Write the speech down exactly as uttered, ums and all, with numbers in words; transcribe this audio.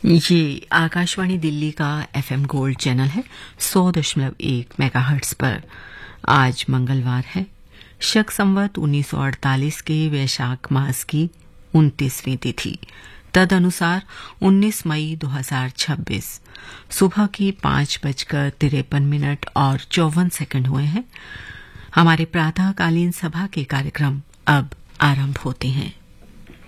ये आकाशवाणी दिल्ली का FM gold channel है सौ दशमलव एक मेगाहर्ट्ज पर। आज मंगलवार है, शक संवत उन्नीस सौ अड़तालीस के वैशाख मास की उनतीसवीं तिथि, तदनुसार उन्नीस मई दो हजार छब्बीस सुबह की पांच बजकर तिरपन मिनट और चौवन सेकंड हुए हैं। हमारे प्रातःकालीन सभा के कार्यक्रम अब आरंभ होते हैं।